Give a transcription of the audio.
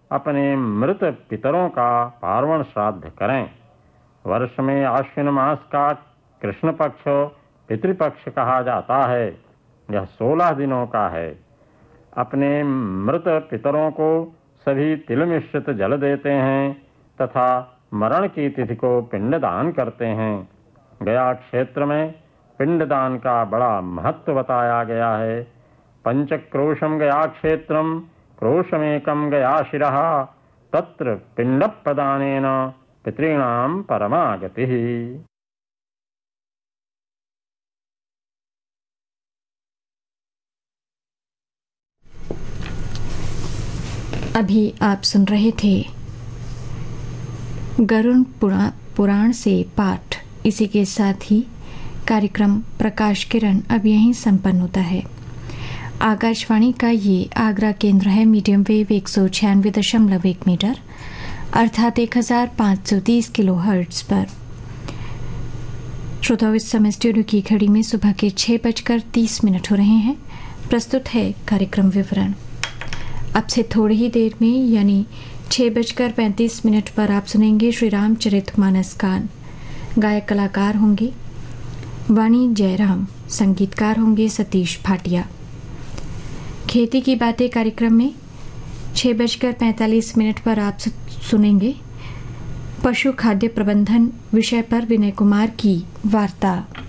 अपने मृत पितरों का पार्वण श्राद्ध करें। वर्ष में आश्विन मास का कृष्ण पक्ष पितृपक्ष कहा जाता है। यह 16 दिनों का है। अपने मृत पितरों को सभी तिल मिश्रित जल देते हैं तथा मरण की तिथि को पिंडदान करते हैं। गया क्षेत्र में पिंडदान का बड़ा महत्व बताया गया है। पंचक्रोशम गया क्षेत्रम क्रोशमेकम गया शिरः तत्र पिंड प्रदानेन पितॄणां परमागतिः। अभी आप सुन रहे थे गरुड़ पुराण से पाठ। इसी के साथ ही कार्यक्रम प्रकाश किरण अब यहीं संपन्न होता है। आकाशवाणी का ये आगरा केंद्र है। मीडियम वेव 196.1 मीटर अर्थात 1530 किलो हर्ट्ज पर। श्रोताओं, इस समय स्टूडियो की घड़ी में सुबह के 6:30 हो रहे हैं। प्रस्तुत है कार्यक्रम विवरण। अब से थोड़ी ही देर में यानी 6:35 पर आप सुनेंगे श्री रामचरितमानस का। गायक कलाकार होंगे वाणी जयराम, संगीतकार होंगे सतीश भाटिया। खेती की बातें कार्यक्रम में 6:45 पर आप सुनेंगे पशु खाद्य प्रबंधन विषय पर विनय कुमार की वार्ता।